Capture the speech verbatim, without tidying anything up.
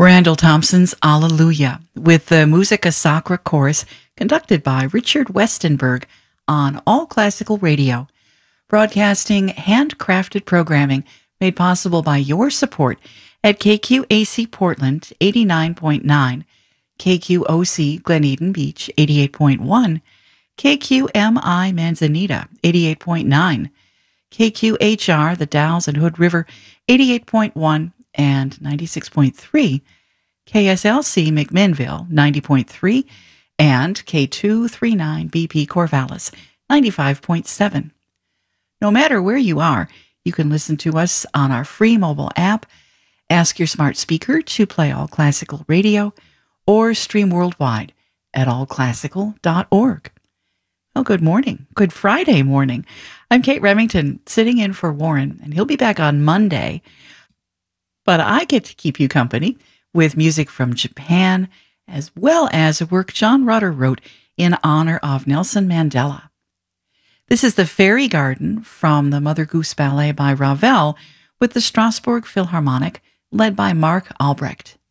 Randall Thompson's Alleluia with the Musica Sacra Chorus conducted by Richard Westenberg on All Classical Radio, broadcasting handcrafted programming made possible by your support at K Q A C Portland eighty-nine point nine, K Q O C Glen Eden Beach eighty-eight point one, K Q M I Manzanita eighty-eight point nine, K Q H R The Dalles and Hood River eighty-eight point one and ninety-six point three, K S L C McMinnville ninety point three, and K two thirty-nine B P Corvallis ninety-five point seven. No matter where you are, you can listen to us on our free mobile app, ask your smart speaker to play All Classical Radio, or stream worldwide at all classical dot org. Well, good morning. Good Friday morning. I'm Kate Remington, sitting in for Warren, and he'll be back on Monday. But I get to keep you company with music from Japan, as well as a work John Rutter wrote in honor of Nelson Mandela. This is the Fairy Garden from the Mother Goose Ballet by Ravel with the Strasbourg Philharmonic, led by Mark Albrecht.